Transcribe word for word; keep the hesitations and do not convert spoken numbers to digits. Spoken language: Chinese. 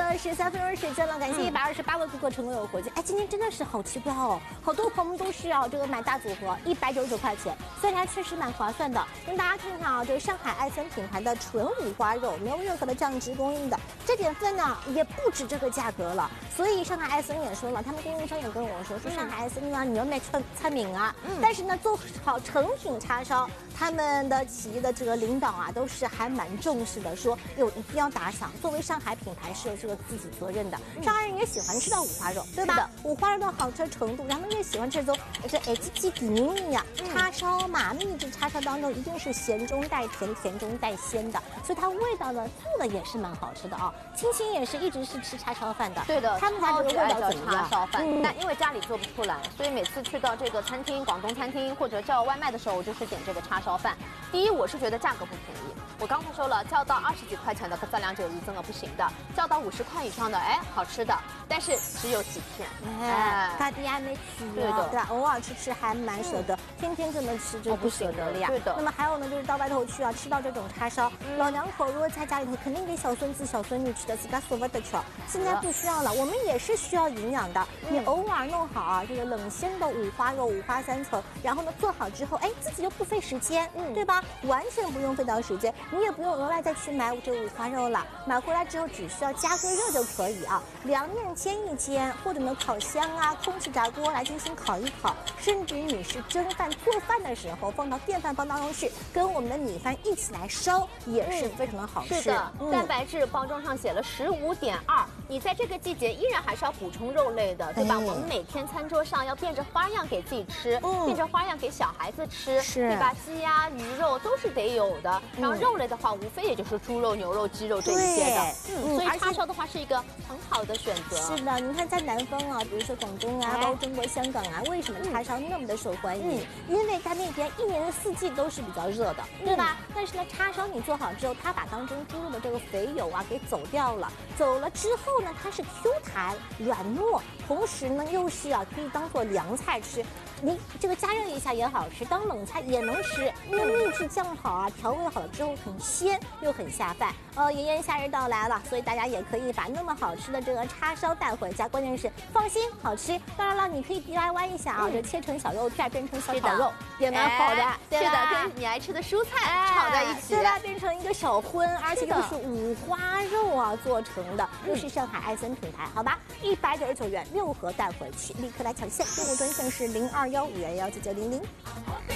了十三分钟时间了，感谢一百二十八位顾客成功有回击。哎，今天真的是好奇怪哦，好多朋友们都是要这个买大组合，一百九十九块钱，算下来确实蛮划算的。跟大家看看啊，这个上海爱森品牌的纯五花肉，没有任何的酱汁供应的，这点份呢也不止这个价格了。所以上海爱森也说了，他们供应商也跟我说，说上海爱森呢，你要买餐餐饼啊，嗯、但是呢做好成品叉烧，他们的企业的这个领导啊都是还蛮重视的，说有一定要打赏，作为上海品牌是有这个自己责任的。上海人也喜欢吃到五花肉，对吧？五花肉的好吃程度，他们也喜欢吃这种这 H G 底腻呀，叉烧嘛，秘制叉烧当中一定是咸中带甜，甜中带鲜的，所以它味道呢做的也是蛮好吃的啊。青青也是一直是吃叉烧饭的， 对的， 他们家这个味道怎么样？ 叉烧饭，嗯、但因为家里做不出来，所以每次去到这个餐厅，广东餐厅或者叫外卖的时候，我就是点这个叉烧饭。第一，我是觉得价格不便宜。我刚才说了，叫到二十几块钱的三两九一真的不行的，叫到五十块以上的，哎，好吃的，但是只有几片， 哎，大地还没吃， 对的， 对，偶尔吃吃还蛮舍得，天天这么吃就不舍得了呀。 对的。 那么还有呢，就是到外头去啊，吃到这种叉烧，老两口如果在家里头，肯定给小孙子、小孙女吃的，自家所谓的吃。现在不需要了，我们也是需要营养的。你偶尔弄好啊，这个冷鲜的五花肉，五花三层，然后呢做好之后，哎，自己又不费时间，嗯，对吧？完全不用费到时间，你也不用额外再去买这个五花肉了，买回来之后只需要加个热就可以啊，凉面煎一煎，或者呢烤箱啊、空气炸锅来进行烤一烤，甚至于你是蒸饭做饭的时候放到电饭煲当中去，跟我们的米饭一起来烧，也是非常的好吃。 是的，嗯、蛋白质包装上写了十五点二，你在这个季节依然还是要补充肉类的，对吧？嗯、我们每天餐桌上要变着花样给自己吃，嗯、变着花样给小孩子吃，对吧？鸡鸭鱼肉都是得有的，嗯、然后肉类的话，无非也就是猪肉、牛肉、鸡肉这一些的，嗯，所以叉烧的话是一个很好的选择。 是的，你看在南方啊，比如说广东啊，包括中国香港啊，为什么叉烧那么的受欢迎？嗯、因为它那边一年四季都是比较热的，对吧？嗯、但是呢，叉烧你做好之后，它把当中猪肉的这个肥油啊给走掉了，走了之后呢，它是 Q 弹软糯，同时呢又是啊可以当做凉菜吃。你这个加热一下也好吃，当冷菜也能吃。因为秘制酱好啊，调味好了之后很鲜又很下饭。呃，炎炎夏日到来了，所以大家也可以把那么好吃的这个叉烧带回家。关键是放心好吃。当然了，你可以 D I Y 一下啊，就切成小肉片变成小炒肉，也蛮好的。 是的，跟你爱吃的蔬菜炒在一起， 对吧？变成一个小荤，而且又是五花肉啊做成的，又是上海爱森品牌，好吧？一百九十九元六盒带回去，立刻来抢现，购物专线是零二幺五幺幺九九零零。